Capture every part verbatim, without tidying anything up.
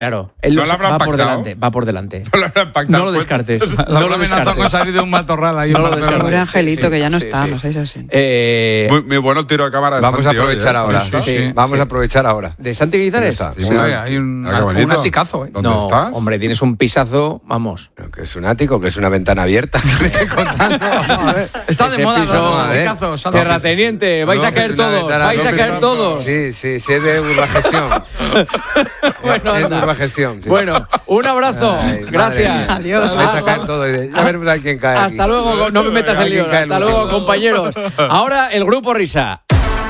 Claro, él no lo lo habrán va pactado. por delante, va por delante. No lo habrán pactado. No lo descartes. La No lo amenaza con salir de un matorral ahí. No en lo Barcelona. descartes. Pobre Angelito, Sí, que ya no sí, está, sí. no seáis así. Eh, Muy, muy bueno el tiro de cámara de Vamos a Santi hoy, aprovechar ¿eh? ahora. Sí, sí, sí. Vamos sí. a aprovechar ahora. ¿De Santi Guizares? ¿Dónde está? Sí, Sí, mira. hay un, Ah, qué bonito. un aticazo, ¿eh? ¿Dónde No, estás? hombre, tienes un pisazo, vamos. Que es un ático, que es una ventana abierta. ¿Qué me estoy contando? Vamos a ver. Está Ese de moda piso, los a ver. aticazos. ¿sabes? Terrateniente, vais No, a caer es una todos, ventana, vais no, a que caer son- todos. Sí, sí, sí, es de Urbagestión. Bueno, es de anda. Urbagestión. Sí. Bueno, un abrazo, Ay, madre gracias. mía. Adiós. Vais a caer todo. Ya veremos a quién cae. Hasta aquí. luego, no me metas en Alguien lío. cae el Hasta luego, último. compañeros. Ahora el grupo Risa.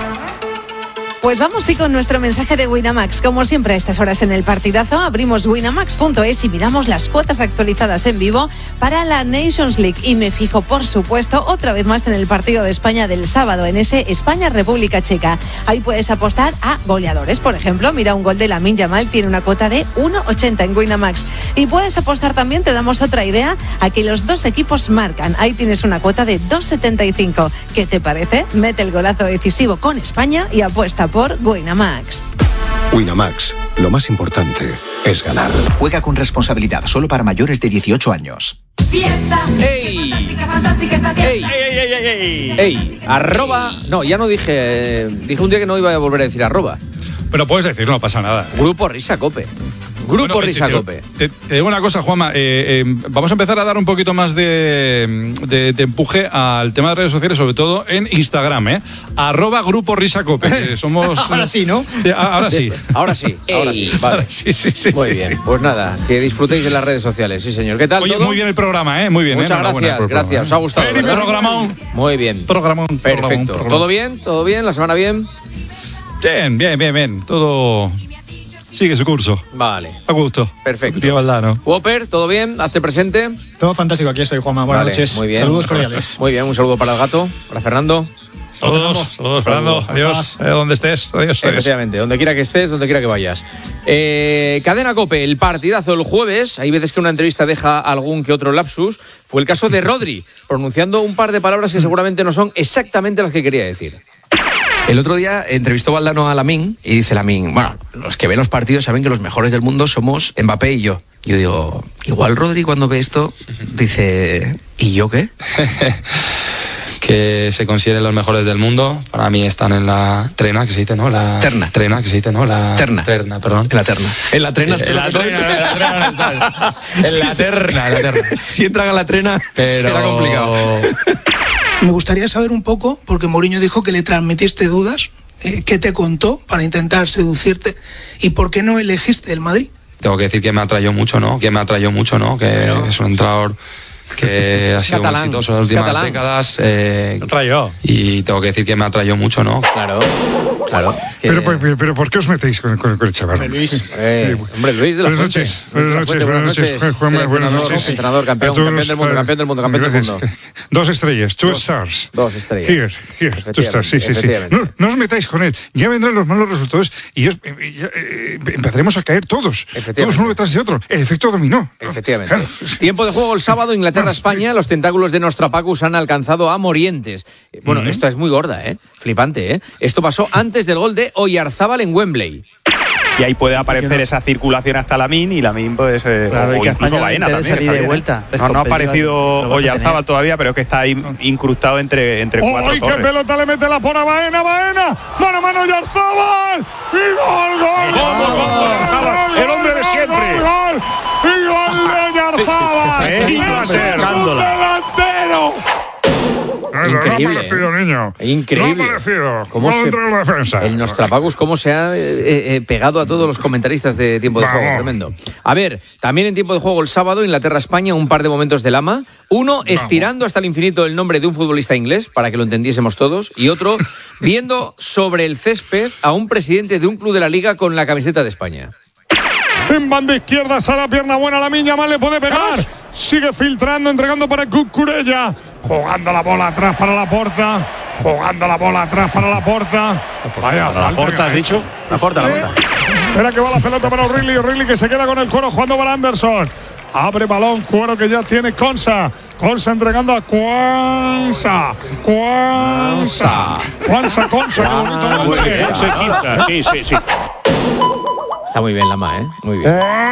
Pues vamos sí con nuestro mensaje de Winamax. Como siempre a estas horas en el partidazo, abrimos winamax punto es y miramos las cuotas actualizadas en vivo para la Nations League. Y me fijo, por supuesto, otra vez más en el partido de España del sábado, en ese España-República Checa. Ahí puedes apostar a goleadores. Por ejemplo, mira, un gol de Lamine Yamal tiene una cuota de uno ochenta en Winamax. Y puedes apostar también, te damos otra idea, a que los dos equipos marcan. Ahí tienes una cuota de dos setenta y cinco. ¿Qué te parece? Mete el golazo decisivo con España y apuesta por Winamax. Winamax, lo más importante es ganar. Juega con responsabilidad, solo para mayores de dieciocho años. Fiesta. ¡Ey! Fantástica, fantástica esta fiesta. ¡Ey! ¡Ey, ey, ey, ey! ¡Ey! Arroba. No, ya no dije. eh, Dije un día que no iba a volver a decir arroba. Pero puedes decir, no pasa nada. Grupo Risa Cope. Grupo Bueno, Risa te, Cope. Te, te digo una cosa, Juanma. Eh, eh, vamos a empezar a dar un poquito más de, de, de empuje al tema de redes sociales, sobre todo en Instagram, ¿eh? Arroba Grupo Risa Cope. Que somos, Ahora sí, ¿no? Sí, ahora sí. Ahora sí, ahora sí. Vale. Ahora sí, sí, sí. Muy sí, bien. sí. Pues nada, que disfrutéis de las redes sociales. Sí, señor. ¿Qué tal? Oye, todo? muy bien el programa, ¿eh? Muy bien. Muchas ¿eh? Enhorabuena gracias, por el programa, gracias. ¿Os ¿eh? ha gustado? Very ¿verdad? programón. Muy bien. Programón, programón, Perfecto. programón. ¿Todo bien? ¿Todo bien? ¿La semana bien? Bien, bien, bien, bien. Todo sigue su curso. Vale. A gusto. Perfecto. Tía Valdano. Whopper, ¿todo bien? Hazte presente. Todo fantástico, aquí estoy, Juanma. Buenas Vale, noches. muy bien. Saludos cordiales. Muy bien, un saludo para el gato, para Fernando. Saludos, saludos, Fernando. Adiós. Eh, donde estés. Adiós, adiós. Efectivamente, donde quiera que estés, donde quiera que vayas. Eh, Cadena COPE, el partidazo el jueves. Hay veces que una entrevista deja algún que otro lapsus. Fue el caso de Rodri, pronunciando un par de palabras que seguramente no son exactamente las que quería decir. El otro día entrevistó Valdano a Lamine y dice Lamine, bueno, los que ven los partidos saben que los mejores del mundo somos Mbappé y yo. Yo digo, igual Rodri cuando ve esto dice, ¿y yo qué? Que se consideren los mejores del mundo. Para mí están en la trena, que se dice, ¿no? La terna. Trena, que se dice, ¿no? La terna. Terna, perdón. En la terna. En la trena. Eh, en la terna, en la terna no estás. En la terna, en la terna. Si entran a la trena, Pero... será complicado. Me gustaría saber un poco, porque Mourinho dijo que le transmitiste dudas, eh, ¿qué te contó para intentar seducirte? ¿Y por qué no elegiste el Madrid? Tengo que decir que me atrayó mucho, ¿no? Que me atrayó mucho, ¿no? Que Pero... es un entrenador que ha sido catalán, muy exitoso en las últimas catalán. décadas. Eh, Me atrayó. Y tengo que decir que me atrayó mucho, ¿no? Claro, claro. Que... Pero, pero, pero, ¿por qué os metéis con, con, con el chaval? Hombre, Luis. Eh, hombre, Luis de la Buenas Fuente. noches. Luis de la Buenas Fuente, noches. Buenas noches. Juanma, buenas Seleccionador, noches. Entrenador, campeón, A todos, campeón del mundo, eh, campeón del mundo, campeón del gracias. mundo. Dos estrellas, two Dos- stars. Dos estrellas. Here, here, two stars, sí, sí, sí. Efectivamente. No, no os metáis con él. Ya vendrán los malos resultados y os- eh, ya, eh, empezaremos a caer todos. Todos uno detrás de otro. El efecto dominó. Efectivamente. Claro. Tiempo de juego el sábado, Inglaterra-España. Los tentáculos de Nostrapacus han alcanzado a Morientes. Bueno, Mm. esta es muy gorda, ¿eh? Flipante, ¿eh? Esto pasó antes del gol de Oyarzábal en Wembley. Y ahí puede aparecer esa circulación hasta Lamine y Lamine pues eh, Claro, o y que incluso España Baena le también. interesa está ir de bien, vuelta. ¿eh? No, no ha aparecido Lo vas a Oyarzábal tener. todavía, pero es que está ahí incrustado entre, entre cuatro ¡Ay, qué torres. pelota le mete la por a Baena, Baena! ¡Mano a mano Oyarzábal! ¡Y gol, gol! Gol, gol, gol, gol, Oyarzábal, el hombre de siempre. ¡Gol, gol! ¡Y gol de Oyarzábal! ¿Qué iba a ser? ¡Es un delantero! Increíble, No ha aparecido, niño. Increíble. No ha aparecido. ¿Cómo No se- entra en la defensa. El Nostrapacus, cómo se ha eh, eh, pegado a todos los comentaristas de tiempo de Vamos. juego. Tremendo. A ver, también en tiempo de juego el sábado, Inglaterra-España, un par de momentos del ama. Uno, estirando hasta el infinito el nombre de un futbolista inglés, para que lo entendiésemos todos. Y otro, viendo sobre el césped a un presidente de un club de la Liga con la camiseta de España. En banda izquierda sale la pierna buena, la Miña mal le puede pegar. Sigue filtrando, entregando para Cucurella. Jugando la bola atrás para la porta. Jugando la bola atrás para la porta. Vaya, ¿Para la porta has dicho? La porta, la porta. Espera que va la pelota para O'Reilly. O'Reilly que se queda con el cuero jugando para Anderson. Abre balón, cuero que ya tiene Consa. Consa entregando a Cuanza. Cuanza. Cuanza, Consa, qué bonito nombre. Sí, sí, sí. Está muy bien, Lama, ¿eh? Muy bien.